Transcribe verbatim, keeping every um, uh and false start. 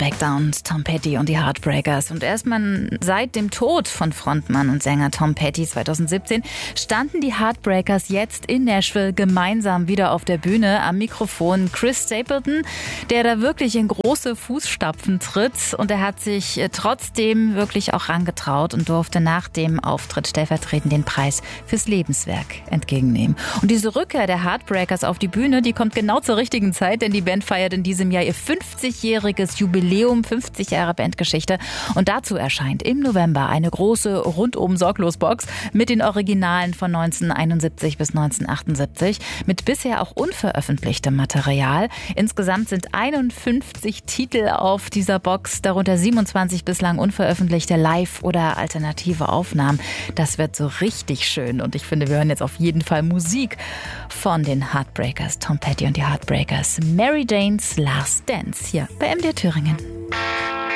Back Down, Tom Petty und die Heartbreakers. Und erstmal seit dem Tod von Frontmann und Sänger Tom Petty zweitausendsiebzehn standen die Heartbreakers jetzt in Nashville gemeinsam wieder auf der Bühne. Am Mikrofon Chris Stapleton, der da wirklich in große Fußstapfen tritt. Und er hat sich trotzdem wirklich auch rangetraut und durfte nach dem Auftritt stellvertretend den Preis fürs Lebenswerk entgegennehmen. Und diese Rückkehr der Heartbreakers auf die Bühne, die kommt genau zur richtigen Zeit, denn die Band feiert in diesem Jahr ihr fünfzigjähriges Jubiläum, fünfzig Jahre Bandgeschichte. Und dazu erscheint im November eine große Rundum-Sorglos-Box mit den Originalen von neunzehnhunderteinundsiebzig bis neunzehnhundertachtundsiebzig, mit bisher auch unveröffentlichtem Material. Insgesamt sind einundfünfzig Titel auf dieser Box, darunter siebenundzwanzig bislang unveröffentlichte Live- oder alternative Aufnahmen. Das wird so richtig schön und ich finde, wir hören jetzt auf jeden Fall Musik von den Heartbreakers, Tom Petty und die Heartbreakers. Mary Jane's Last Dance hier bei M D R Thüringen.